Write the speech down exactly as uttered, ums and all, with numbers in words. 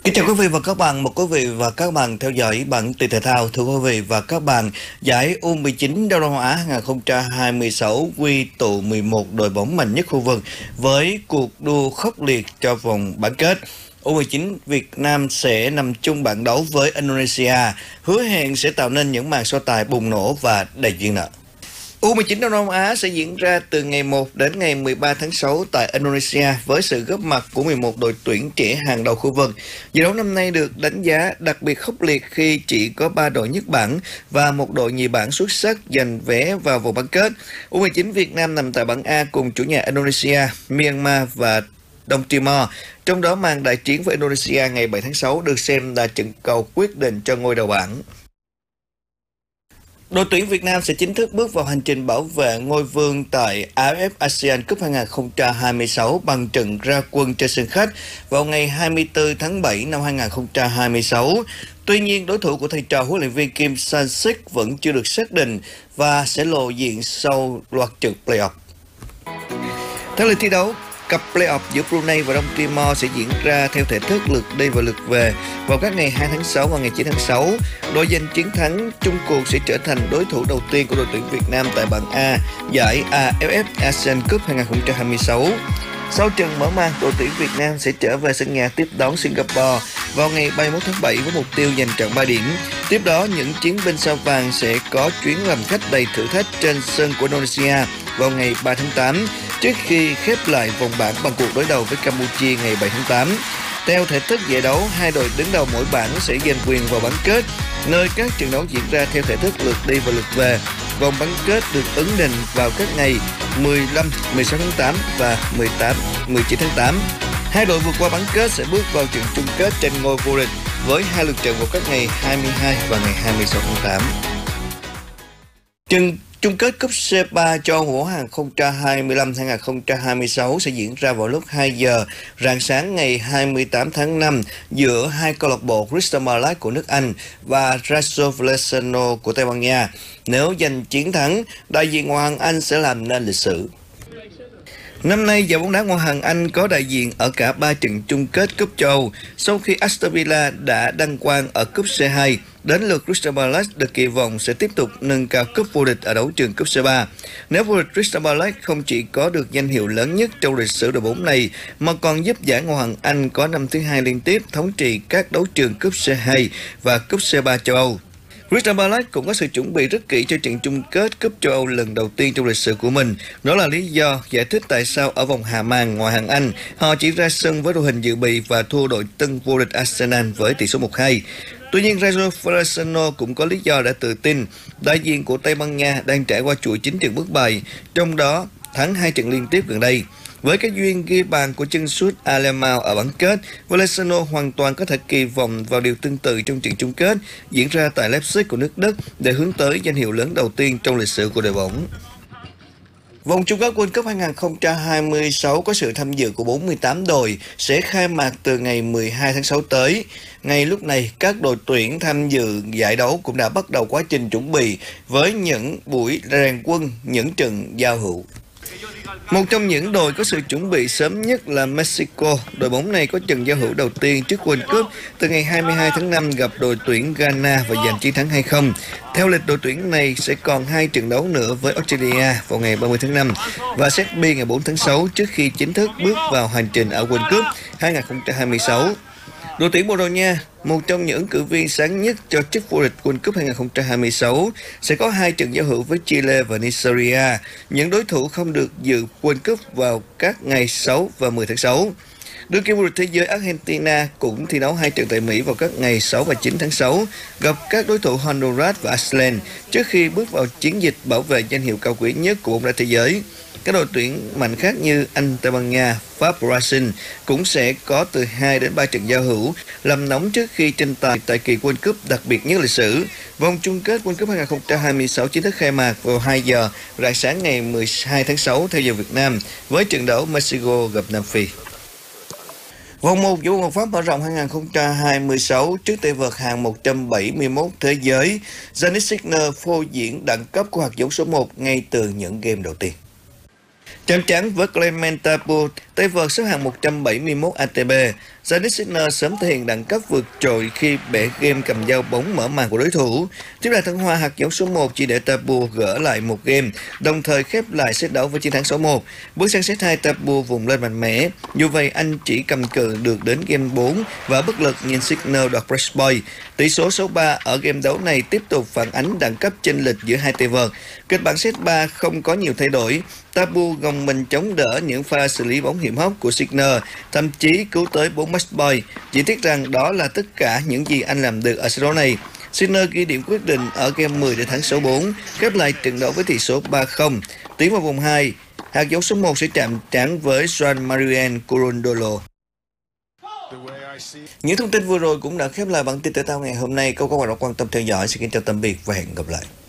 Kính chào quý vị và các bạn, mời quý vị và các bạn theo dõi bản tin thể thao. Thưa quý vị và các bạn, giải U mười chín Đông Nam Á hai không hai sáu quy tụ mười một đội bóng mạnh nhất khu vực với cuộc đua khốc liệt cho vòng bán kết. U mười chín Việt Nam sẽ nằm chung bảng đấu với Indonesia, hứa hẹn sẽ tạo nên những màn so tài bùng nổ và đầy duyên nợ. U mười chín Đông Nam Á sẽ diễn ra từ ngày một đến ngày mười ba tháng sáu tại Indonesia với sự góp mặt của mười một đội tuyển trẻ hàng đầu khu vực. Giải đấu năm nay được đánh giá đặc biệt khốc liệt khi chỉ có ba đội nhất bảng và một đội nhì bảng xuất sắc giành vé vào vòng bán kết. U mười chín Việt Nam nằm tại bảng A cùng chủ nhà Indonesia, Myanmar và Đông Timor. Trong đó màn đại chiến với Indonesia ngày bảy tháng sáu được xem là trận cầu quyết định cho ngôi đầu bảng. Đội tuyển Việt Nam sẽ chính thức bước vào hành trình bảo vệ ngôi vương tại a ép ép ASEAN Cup hai không hai sáu bằng trận ra quân trên sân khách vào ngày hai mươi tư tháng bảy năm hai không hai sáu. Tuy nhiên, đối thủ của thầy trò huấn luyện viên Kim Sang-sik vẫn chưa được xác định và sẽ lộ diện sau loạt trận play-off. Theo lịch thi đấu, cặp play-off giữa Brunei và Đông Timor sẽ diễn ra theo thể thức lượt đi và lượt về vào các ngày hai tháng sáu và ngày chín tháng sáu. Đội giành chiến thắng chung cuộc sẽ trở thành đối thủ đầu tiên của đội tuyển Việt Nam tại bảng A giải a ép ép ASEAN Cup hai không hai sáu. Sau trận mở màn, đội tuyển Việt Nam sẽ trở về sân nhà tiếp đón Singapore vào ngày ba mươi mốt tháng bảy với mục tiêu giành trọn ba điểm. Tiếp đó, những chiến binh sao vàng sẽ có chuyến làm khách đầy thử thách trên sân của Indonesia vào ngày ba tháng tám, trước khi khép lại vòng bảng bằng cuộc đối đầu với Campuchia ngày bảy tháng tám. Theo thể thức giải đấu, hai đội đứng đầu mỗi bảng sẽ giành quyền vào bán kết, nơi các trận đấu diễn ra theo thể thức lượt đi và lượt về. Vòng bán kết được ấn định vào các ngày mười lăm, mười sáu tháng tám và mười tám, mười chín tháng tám. Hai đội vượt qua bán kết sẽ bước vào trận chung kết tranh ngôi vô địch với hai lượt trận vào các ngày hai mươi hai và ngày hai mươi sáu tháng tám. Trận chung kết cúp C ba cho Âu Vũ hai không hai lăm hai không hai sáu sẽ diễn ra vào lúc hai giờ rạng sáng ngày hai mươi tám tháng năm giữa hai câu lạc bộ Crystal Palace của nước Anh và Rayo Vallecano của Tây Ban Nha. Nếu giành chiến thắng, đại diện Ngoại hạng Anh sẽ làm nên lịch sử. Năm nay, giải bóng đá Ngoại hạng Anh có đại diện ở cả ba trận chung kết cúp châu Âu sau khi Aston Villa đã đăng quang ở cúp C hai. Đến lượt Crystal Palace được kỳ vọng sẽ tiếp tục nâng cao cúp vô địch ở đấu trường cúp C ba. Nếu vô địch, Crystal Palace không chỉ có được danh hiệu lớn nhất trong lịch sử đội bóng này mà còn giúp giải Ngoại hạng Anh có năm thứ hai liên tiếp thống trị các đấu trường cúp C hai và cúp C ba châu Âu. Crystal Palace cũng có sự chuẩn bị rất kỹ cho trận chung kết cúp châu Âu lần đầu tiên trong lịch sử của mình. Đó là lý do giải thích tại sao ở vòng hạ màn Ngoại hạng Anh, họ chỉ ra sân với đội hình dự bị và thua đội tân vô địch Arsenal với tỷ số một hai. Tuy nhiên, Rayo Vallecano cũng có lý do để tự tin. Đại diện của Tây Ban Nha đang trải qua chuỗi chín trận bất bại, trong đó thắng hai trận liên tiếp gần đây. Với cái duyên ghi bàn của chân sút Alemão ở bán kết, Vallecano hoàn toàn có thể kỳ vọng vào điều tương tự trong trận chung kết diễn ra tại Leipzig của nước Đức để hướng tới danh hiệu lớn đầu tiên trong lịch sử của đội bóng. Vòng chung kết World Cup hai không hai sáu có sự tham dự của bốn mươi tám đội sẽ khai mạc từ ngày mười hai tháng sáu tới. Ngay lúc này, các đội tuyển tham dự giải đấu cũng đã bắt đầu quá trình chuẩn bị với những buổi rèn quân, những trận giao hữu. Một trong những đội có sự chuẩn bị sớm nhất là Mexico. Đội bóng này có trận giao hữu đầu tiên trước World Cup từ ngày hai mươi hai tháng năm gặp đội tuyển Ghana và giành chiến thắng hai không. Theo lịch, đội tuyển này sẽ còn hai trận đấu nữa với Australia vào ngày ba mươi tháng năm và Serbia ngày bốn tháng sáu trước khi chính thức bước vào hành trình ở World Cup hai không hai sáu. Đội tuyển Bồ Đào Nha, một trong những ứng cử viên sáng nhất cho chức vô địch World Cup hai không hai sáu, sẽ có hai trận giao hữu với Chile và Nigeria, những đối thủ không được dự World Cup vào các ngày sáu và mười tháng sáu. Đương kim vô địch thế giới Argentina cũng thi đấu hai trận tại Mỹ vào các ngày sáu và chín tháng sáu, gặp các đối thủ Honduras và Iceland trước khi bước vào chiến dịch bảo vệ danh hiệu cao quý nhất của bóng đá thế giới. Các đội tuyển mạnh khác như Anh, Tây Ban Nha, Pháp, Brazil cũng sẽ có từ hai đến ba trận giao hữu làm nóng trước khi tranh tài tại kỳ World Cup đặc biệt nhất lịch sử. Vòng chung kết World Cup hai không hai sáu chính thức khai mạc vào hai giờ rạng sáng ngày mười hai tháng sáu theo giờ Việt Nam với trận đấu Mexico gặp Nam Phi. Vòng một giải bóng Pháp mở rộng hai không hai sáu trước tay vợt hạng một trăm bảy mươi mốt thế giới, Jannik Sinner phô diễn đẳng cấp của hạt giống số một ngay từ những game đầu tiên. Chạm trán với Clement Taput, tay vợt xếp hạng một trăm bảy mươi mốt a tê pê, Jannik Sinner sớm thể hiện đẳng cấp vượt trội khi bẻ game cầm dao bóng mở màn của đối thủ. Tiếp là thăng hoa hạt giống số một chỉ để Taput gỡ lại một game, đồng thời khép lại set đấu với chiến thắng sáu một. Bước sang set hai, Taput vùng lên mạnh mẽ. Dù vậy, anh chỉ cầm cự được đến game bốn và bất lực nhìn Sinner đoạt break point. Tỷ số sáu ba ở game đấu này tiếp tục phản ánh đẳng cấp chênh lệch giữa hai tay vợt. Kịch bản set ba không có nhiều thay đổi. Taput gồng mình chống đỡ những pha xử lý bóng hiểm hóc của Sinner, thậm chí cứu tới bốn match point. Chỉ tiếc rằng đó là tất cả những gì anh làm được ở set đấu này. Sinner ghi điểm quyết định ở game mười để thắng sáu bốn, khép lại trận đấu với tỷ số ba không. Tiến vào vòng hai, hạt giống số một sẽ chạm trán với Jean-Marie Corondolo. Những thông tin vừa rồi cũng đã khép lại bản tin thể thao ngày hôm nay. Câu các bạn đã quan tâm theo dõi. Xin kính chào tạm biệt và hẹn gặp lại.